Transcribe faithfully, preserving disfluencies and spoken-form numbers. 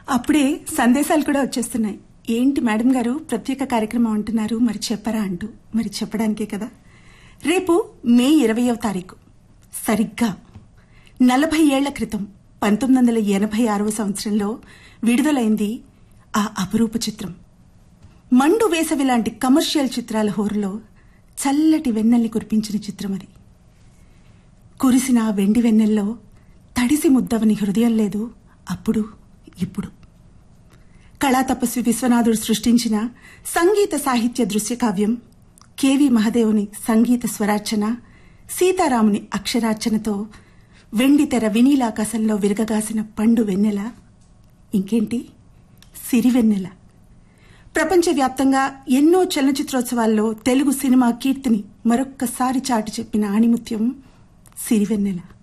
అప్పుడే సందేశాలు కూడా వచ్చేస్తున్నాయి. ఏంటి మేడం గారు ప్రత్యేక కార్యక్రమం అంటున్నారు, మరి చెప్పరా అంటూ. మరి చెప్పడానికే కదా. రేపు మే ఇరవయవ తారీఖు సరిగ్గా నలభై ఏళ్ల క్రితం పంతొమ్మిది వందల ఎనభై ఆరవ సంవత్సరంలో విడుదలైంది ఆ అపురూప చిత్రం. మండు వేసవి లాంటి కమర్షియల్ చిత్రాల హోరులో చల్లటి వెన్నెల్ని కురిపించిన చిత్రం అది. కురిసిన ఆ వెండి వెన్నెల్లో తడిసి ముద్దవని హృదయం లేదు అప్పుడు ఇప్పుడు. కళా తపస్వి విశ్వనాథుడు సృష్టించిన సంగీత సాహిత్య దృశ్య కావ్యం, కెవి మహదేవుని సంగీత స్వరార్చన, సీతారాముని అక్షరార్చనతో వెండి తెర వినీలాకాశంలో విరగగాసిన పండు వెన్నెల, ఇంకేంటి సిరివెన్నెల. ప్రపంచవ్యాప్తంగా ఎన్నో చలనచిత్రోత్సవాల్లో తెలుగు సినిమా కీర్తిని మరొక్కసారి చాటి చెప్పిన ఆణిముత్యం సిరివెన్నెల.